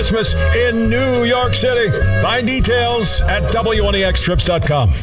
Christmas in New York City. Find details at WNEXtrips.com.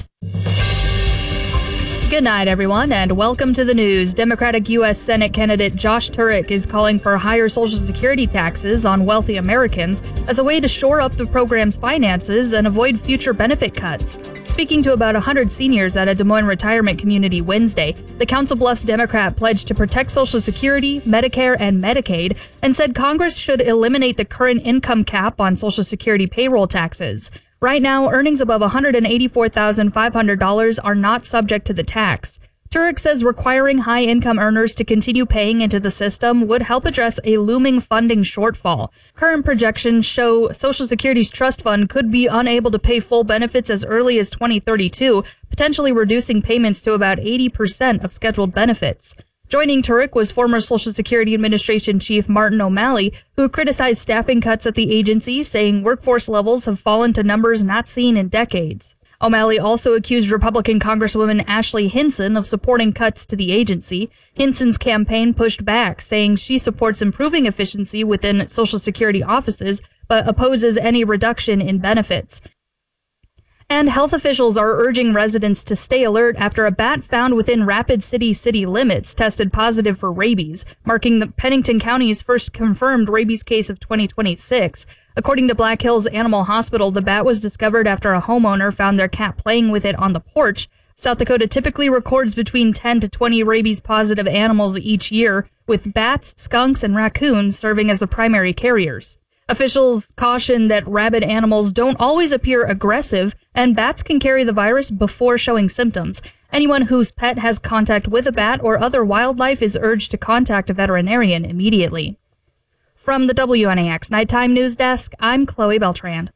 Good night, everyone, and welcome to the news. Democratic U.S. Senate candidate Josh Turek is calling for higher Social Security taxes on wealthy Americans as a way to shore up the program's finances and avoid future benefit cuts. Speaking to about 100 seniors at a Des Moines retirement community Wednesday, the Council Bluffs Democrat pledged to protect Social Security, Medicare, and Medicaid, and said Congress should eliminate the current income cap on Social Security payroll taxes. Right now, earnings above $184,500 are not subject to the tax. Turek says requiring high-income earners to continue paying into the system would help address a looming funding shortfall. Current projections show Social Security's trust fund could be unable to pay full benefits as early as 2032, potentially reducing payments to about 80% of scheduled benefits. Joining Turek was former Social Security Administration Chief Martin O'Malley, who criticized staffing cuts at the agency, saying workforce levels have fallen to numbers not seen in decades. O'Malley also accused Republican Congresswoman Ashley Hinson of supporting cuts to the agency. Hinson's campaign pushed back, saying she supports improving efficiency within Social Security offices, but opposes any reduction in benefits. And health officials are urging residents to stay alert after a bat found within Rapid City city limits tested positive for rabies, marking the Pennington County's first confirmed rabies case of 2026. According to Black Hills Animal Hospital, the bat was discovered after a homeowner found their cat playing with it on the porch. South Dakota typically records between 10 to 20 rabies-positive animals each year, with bats, skunks, and raccoons serving as the primary carriers. Officials caution that rabid animals don't always appear aggressive, and bats can carry the virus before showing symptoms. Anyone whose pet has contact with a bat or other wildlife is urged to contact a veterinarian immediately. From the WNAX Nighttime News Desk, I'm Chloe Beltran.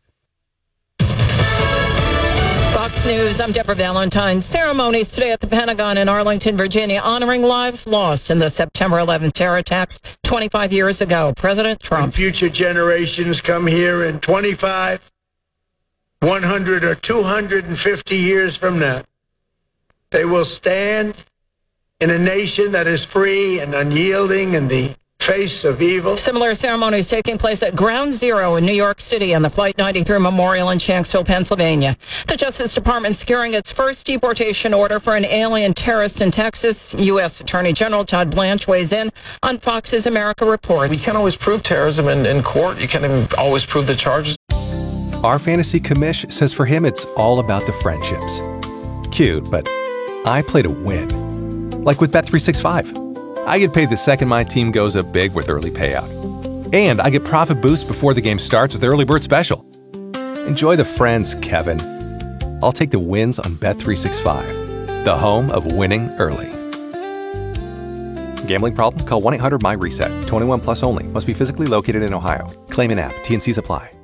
Fox News, I'm Deborah Valentine. Ceremonies today at the Pentagon in Arlington, Virginia, honoring lives lost in the September 11th terror attacks 25 years ago. President Trump. When future generations come here in 25, 100 or 250 years from now, they will stand in a nation that is free and unyielding in the face of evil. Similar ceremonies taking place at Ground Zero in New York City and the Flight 93 Memorial in Shanksville, Pennsylvania. The Justice Department securing its first deportation order for an alien terrorist in Texas. U.S. Attorney General Todd Blanche weighs in on Fox's America Reports. We can't always prove terrorism in court. You can't always prove the charges. Our fantasy commish says for him it's all about the friendships. Cute, but I play to win. Like with Bet365. I get paid the second my team goes up big with early payout. And I get profit boost before the game starts with Early Bird Special. Enjoy the friends, Kevin. I'll take the wins on Bet365, the home of winning early. Gambling problem? Call 1-800-MY-RESET. 21 plus only. Must be physically located in Ohio. Claim in app. T&Cs apply.